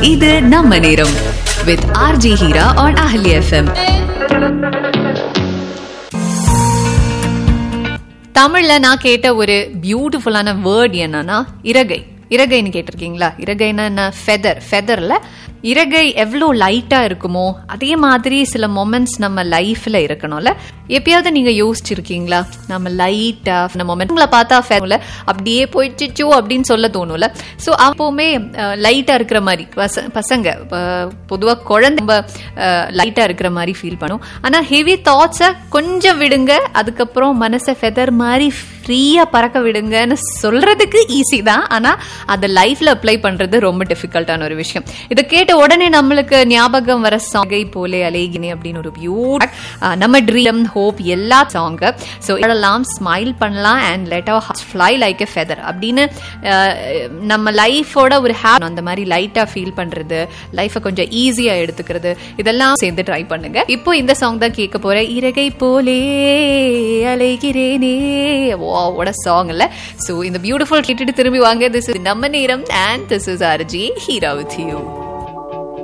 இது நம்ம நேரம் with RJ Hira on Ahli FM. தமிழ்ல நான் கேட்ட ஒரு பியூட்டிஃபுல்லான வேர்ட் என்னன்னா இறகை. இறகைன்னு கேட்டிருக்கீங்களா? இறகைன்னா என்ன? ஃபெதர்ல இறகை எவ்வளோ லைட்டா இருக்குமோ அதே மாதிரி சில மொமெண்ட்ஸ் நம்ம லைஃப்ல இருக்கணும்ல. எப்பயாவது நீங்க யோசிச்சிருக்கீங்களா? நம்ம லைட்டா மொமெண்ட்ல பார்த்தா ஃபெதர்ல அப்படியே போயிடுச்சோ அப்படின்னு சொல்ல தோணும்ல. ஸோ அப்பவுமே லைட்டா இருக்கிற மாதிரி பசங்க பொதுவாக குழந்தை ரொம்ப லைட்டா இருக்கிற மாதிரி ஃபீல் பண்ணும். ஆனா ஹெவி தாட்ஸை கொஞ்சம் விடுங்க, அதுக்கப்புறம் மனசை ஃபெதர் மாதிரி ஃப்ரீயா பறக்க விடுங்கன்னு சொல்றதுக்கு ஈஸி தான். ஆனா அதை லைஃப்ல அப்ளை பண்றது ரொம்ப டிஃபிகல்ட்டான ஒரு விஷயம். இதை கேட்ட உடனே நம்மளுக்கு ஞாபகம் வர சாங்கை போலே அலைகினே அப்படின்னு ஒரு நம்ம ட்ரீம் ஹோப் எல்லா சாங்க. ஸோ இதெல்லாம் ஸ்மைல் பண்ணலாம் and let our hearts fly like a feather அப்படின்னு நம்ம லைஃபோட ஒரு ஹேப் அந்த மாதிரி லைட்டா ஃபீல் பண்றது, லைஃபை கொஞ்சம் ஈஸியா எடுத்துக்கிறது, இதெல்லாம் சேர்ந்து ட்ரை பண்ணுங்க. இப்போ இந்த சாங் தான் கேட்க போறேன், இறகை போலே அலைகிறேனே. What a song இல்ல. So இந்த பியூட்டிஃபுல் கேட்டுட்டு திரும்பி வாங்க. This is நம்ம நேரம் and this is RJ Hira with you.